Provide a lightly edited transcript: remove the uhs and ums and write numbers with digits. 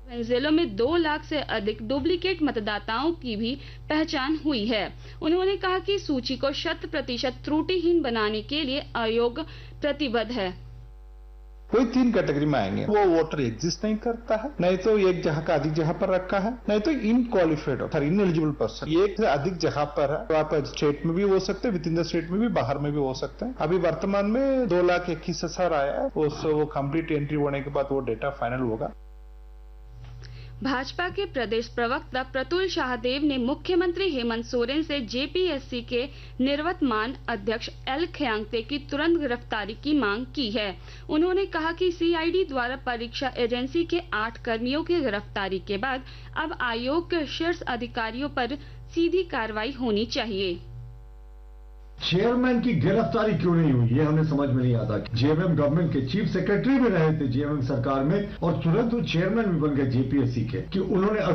इन जिलों में 2 लाख से अधिक डुप्लीकेट मतदाताओं की भी पहचान हुई है। उन्होंने कहा कि सूची को 100% त्रुटिहीन बनाने के लिए आयोग प्रतिबद्ध है। कोई 3 कैटेगरी में आएंगे, वो वोटर एग्जिस्ट नहीं करता है, नहीं तो एक जगह का अधिक जगह पर रखा है, नहीं तो इनक्वालिफाइड और इनएलिजिबल पर्सन एक से अधिक जगह पर है। तो आप स्टेट में भी हो सकते हैं, विद इन द स्टेट में भी, बाहर में भी हो सकते हैं। अभी वर्तमान में 2,21,000 आया है, वो कंप्लीट एंट्री होने के बाद वो डेटा फाइनल होगा। भाजपा के प्रदेश प्रवक्ता प्रतुल शाहदेव ने मुख्यमंत्री हेमंत सोरेन से जेपीएससी के निवर्तमान अध्यक्ष एल खयांगते की तुरंत गिरफ्तारी की मांग की है। उन्होंने कहा कि सीआईडी द्वारा परीक्षा एजेंसी के 8 कर्मियों की गिरफ्तारी के बाद अब आयोग के शीर्ष अधिकारियों पर सीधी कार्रवाई होनी चाहिए। चेयरमैन की गिरफ्तारी क्यों नहीं हुई, ये हमें समझ में नहीं आता। जेएमएम गवर्नमेंट के चीफ सेक्रेटरी भी रहे थे जेएमएम सरकार में, और तुरंत वो चेयरमैन भी बन गए जेपीएससी के, कि उन्होंने